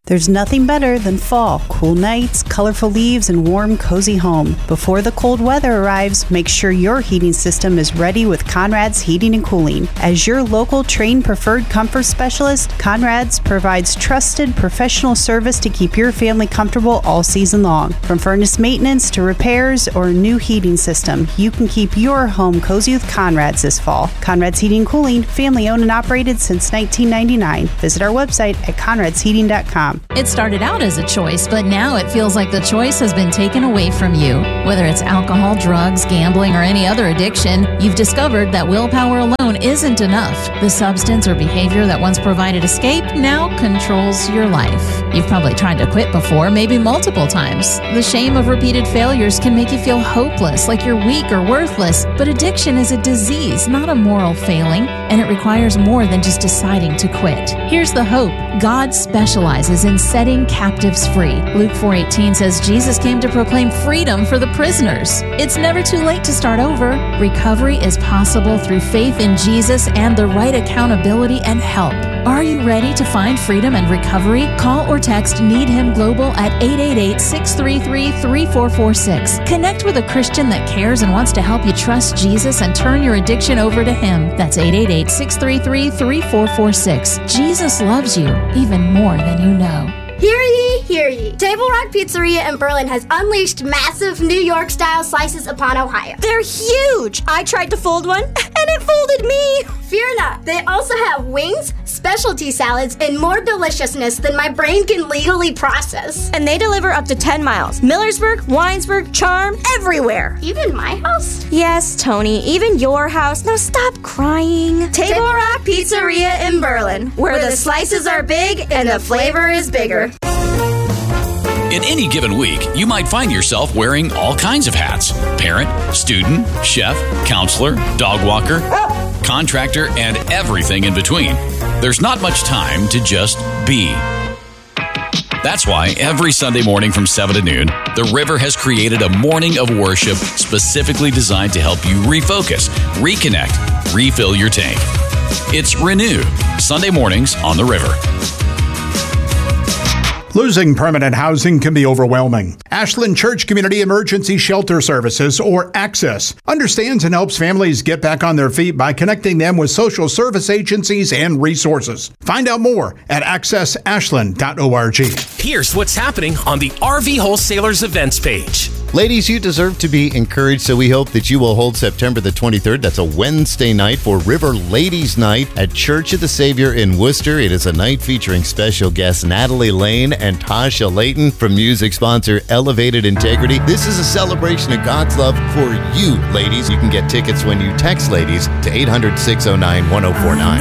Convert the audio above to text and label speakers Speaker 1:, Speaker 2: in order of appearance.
Speaker 1: There's nothing better than fall, cool nights, colorful leaves, and warm, cozy home. Before the cold weather arrives, make sure your heating system is ready with Conrad's Heating and Cooling. As your local trained preferred comfort specialist, Conrad's provides trusted professional service to keep your family comfortable all season long. From furnace maintenance to repairs or a new heating system, you can keep your home cozy with Conrad's this fall. Conrad's Heating and Cooling, family owned and operated since 1999. Visit our website at conradsheating.com.
Speaker 2: It started out as a choice, but now it feels like the choice has been taken away from you. Whether it's alcohol, drugs, gambling, or any other addiction, you've discovered that willpower alone isn't enough. The substance or behavior that once provided escape now controls your life. You've probably tried to quit before, maybe multiple times. The shame of repeated failures can make you feel hopeless, like you're weak or worthless. But addiction is a disease, not a moral failing, and it requires more than just deciding to quit. Here's the hope. God specializes in setting captives free. Luke 4:18 says Jesus came to proclaim freedom for the prisoners. It's never too late to start over. Recovery is possible through faith in Jesus and the right accountability and help. Are you ready to find freedom and recovery? Call or text Need Him Global at 888-633-3446. Connect with a Christian that cares and wants to help you trust Jesus and turn your addiction over to Him. That's 888-633-3446. Jesus loves you even more than you know.
Speaker 3: Hear ye, hear ye. Table Rock Pizzeria in Berlin has unleashed massive New York-style slices upon Ohio.
Speaker 4: They're huge! I tried to fold one, and it folded me!
Speaker 3: Fear not. They also have wings, specialty salads, and more deliciousness than my brain can legally process.
Speaker 4: And they deliver up to 10 miles. Millersburg, Winesburg, Charm, everywhere.
Speaker 3: Even my house?
Speaker 4: Yes, Tony, even your house. Now stop crying. Table Rock Pizzeria in Berlin, where the slices are big and the flavor is bigger.
Speaker 5: In any given week, you might find yourself wearing all kinds of hats. Parent, student, chef, counselor, dog walker, contractor, and everything in between. There's not much time to just be. That's why every Sunday morning from 7 to noon, The River has created a morning of worship specifically designed to help you refocus, reconnect, refill your tank. It's Renew, Sunday mornings on The River.
Speaker 6: Losing permanent housing can be overwhelming. Ashland Church Community Emergency Shelter Services, or ACCESS, understands and helps families get back on their feet by connecting them with social service agencies and resources. Find out more at accessashland.org.
Speaker 7: Here's what's happening on the RV Wholesalers events page.
Speaker 8: Ladies, you deserve to be encouraged, so we hope that you will hold September the 23rd. That's a Wednesday night for River Ladies Night at Church of the Savior in Worcester. It is a night featuring special guests Natalie Lane and Tasha Layton from music sponsor Elevated Integrity. This is a celebration of God's love for you, ladies. You can get tickets when you text ladies to 800-609-1049.